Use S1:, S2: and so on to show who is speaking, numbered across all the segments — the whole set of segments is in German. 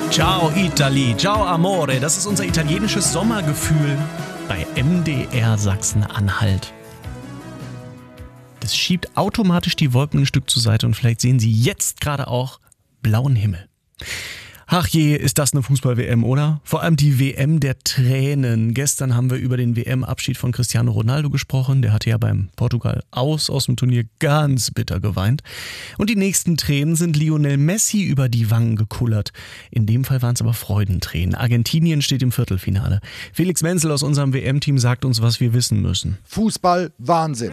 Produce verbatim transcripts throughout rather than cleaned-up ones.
S1: Ciao Italy, ciao amore, das ist unser italienisches Sommergefühl bei M D R Sachsen-Anhalt. Das schiebt automatisch die Wolken ein Stück zur Seite und vielleicht sehen Sie jetzt gerade auch blauen Himmel. Ach je, ist das eine Fußball-W M, oder? Vor allem die W M der Tränen. Gestern haben wir über den W M-Abschied von Cristiano Ronaldo gesprochen. Der hatte ja beim Portugal aus aus dem Turnier ganz bitter geweint. Und die nächsten Tränen sind Lionel Messi über die Wangen gekullert. In dem Fall waren es aber Freudentränen. Argentinien steht im Viertelfinale. Felix Menzel aus unserem W M-Team sagt uns, was wir wissen müssen.
S2: Fußball, Wahnsinn.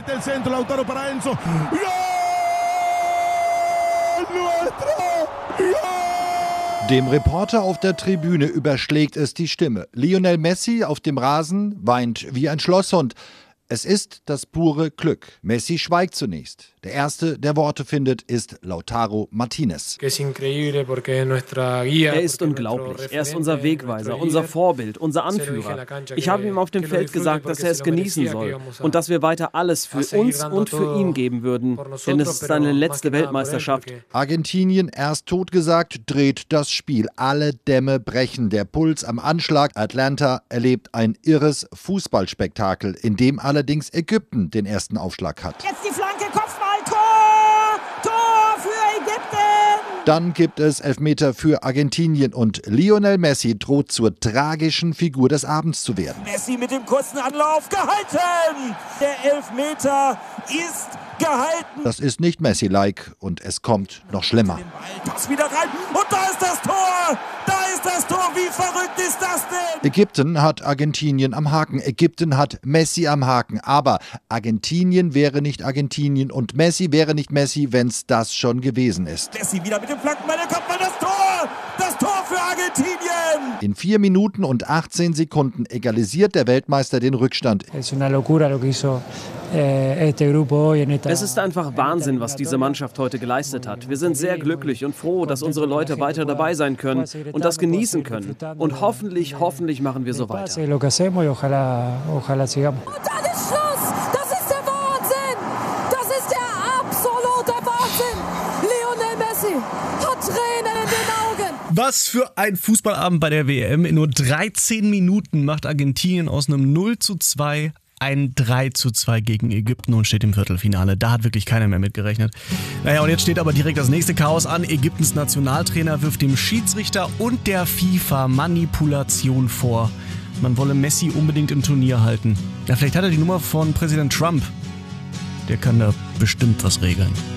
S2: Dem Reporter auf der Tribüne überschlägt es die Stimme. Lionel Messi auf dem Rasen weint wie ein Schlosshund. Es ist das pure Glück. Messi schweigt zunächst. Der Erste, der Worte findet, ist Lautaro Martinez.
S3: Er ist unglaublich. Er ist unser Wegweiser, unser Vorbild, unser Anführer. Ich habe ihm auf dem Feld gesagt, dass er es genießen soll und dass wir weiter alles für uns und für ihn geben würden, denn es ist seine letzte Weltmeisterschaft.
S2: Argentinien, erst totgesagt, dreht das Spiel. Alle Dämme brechen, der Puls am Anschlag. Atlanta erlebt ein irres Fußballspektakel, in dem allerdings Ägypten den ersten Aufschlag hat.
S4: Jetzt die Flanke, Kopfball, Tor! Tor für Ägypten!
S2: Dann gibt es Elfmeter für Argentinien und Lionel Messi droht zur tragischen Figur des Abends zu werden.
S4: Messi mit dem kurzen Anlauf gehalten! Der Elfmeter ist gehalten!
S2: Das ist nicht Messi-like und es kommt noch schlimmer.
S4: Pass wieder rein und da ist das Tor! Da ist das Tor! Wie verrückt ist das denn?
S2: Ägypten hat Argentinien am Haken. Ägypten hat Messi am Haken. Aber Argentinien wäre nicht Argentinien und Messi wäre nicht Messi, wenn es das schon gewesen ist.
S4: Messi wieder mit dem Flankenball, da kommt mal das Tor! Das Tor für Argentinien!
S2: In vier Minuten und achtzehn Sekunden egalisiert der Weltmeister den Rückstand.
S3: Es ist einfach Wahnsinn, was diese Mannschaft heute geleistet hat. Wir sind sehr glücklich und froh, dass unsere Leute weiter dabei sein können und das genießen können. Und hoffentlich, hoffentlich machen wir so weiter.
S4: Und dann ist Schluss! Das ist der Wahnsinn! Das ist der absolute Wahnsinn! Lionel Messi hat Tränen in den Augen!
S1: Was für ein Fußballabend bei der W M. In nur dreizehn Minuten macht Argentinien aus einem null zu zwei ein drei zu zwei gegen Ägypten und steht im Viertelfinale. Da hat wirklich keiner mehr mitgerechnet. Naja, und jetzt steht aber direkt das nächste Chaos an. Ägyptens Nationaltrainer wirft dem Schiedsrichter und der FIFA Manipulation vor. Man wolle Messi unbedingt im Turnier halten. Ja, vielleicht hat er die Nummer von Präsident Trump. Der kann da bestimmt was regeln.